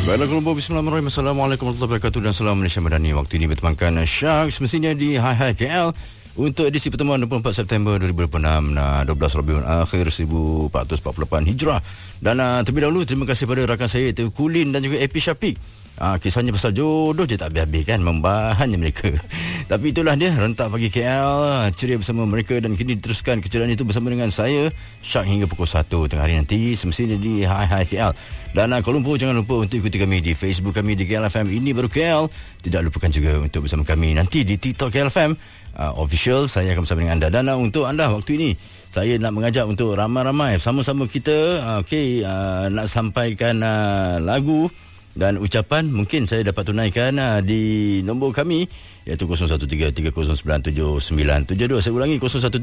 Baiklah, Colombo, bismillahirrahmanirrahim. Assalamualaikum warahmatullahi wabarakatuh dan salam Malaysia Madani. Waktu ini bertemankan Syak semestinya di Hai KL untuk edisi pertemuan 24 September 2026, 12 Rabiul Akhir 1448 Hijrah. Dan terlebih dahulu terima kasih pada rakan saya iaitu Kulin dan juga AP Syafiq. Kisahnya pasal jodoh je tak habis-habis kan, membahannya mereka. Tapi itulah dia, rentak pagi KL, ceria bersama mereka dan kini diteruskan keceriaan itu bersama dengan saya Syak hingga pukul 1 tengah hari nanti semestinya di Hai KL. Dan kalau lupa, jangan lupa untuk ikuti kami di Facebook kami di KLFM Ini Baru KL. Tidak lupakan juga untuk bersama kami nanti di TikTok KLFM Official. Saya akan bersama dengan anda. Dan untuk anda waktu ini saya nak mengajak untuk ramai-ramai sama-sama kita nak sampaikan lagu dan ucapan. Mungkin saya dapat tunaikan di nombor kami iaitu 0133097972. Saya ulangi,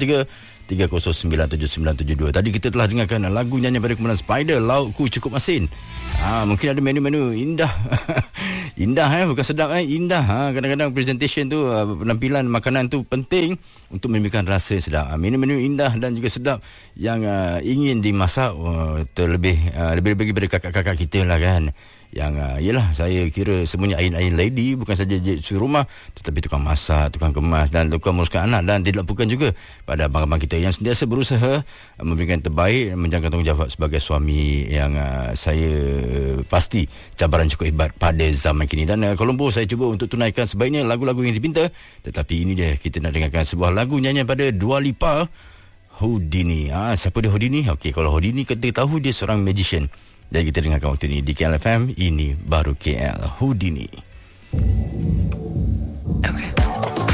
0133097972. Tadi kita telah dengarkan lagu nyanyian pada kumpulan Spider, Laukku Cukup Masin. Mungkin ada menu-menu indah. Indah bukan sedap indah. Kadang-kadang presentation tu, penampilan makanan tu penting untuk menimbulkan rasa sedap. Menu-menu indah dan juga sedap yang ingin dimasak terlebih lebih-lebih daripada kakak-kakak kita lah kan. Yang yelah, saya kira semuanya ain-ain lady, bukan saja suri rumah tetapi tukang masak, tukang kemas dan tukang menguruskan anak. Dan tidak lupakan juga pada abang-abang kita yang sentiasa berusaha memberikan terbaik, menjalankan tanggungjawab sebagai suami yang saya pasti cabaran cukup hebat pada zaman kini. Dan Colombo, saya cuba untuk tunaikan sebaiknya lagu-lagu yang dipinta, tetapi ini dia, kita nak dengarkan sebuah lagu nyanyian pada Dua Lipa, Houdini. Siapa dia Houdini? Okey, kalau Houdini kita tahu dia seorang magician. Jadi kita dengarkan waktu ini di KLFM Ini Baru KL, Houdini. Okay.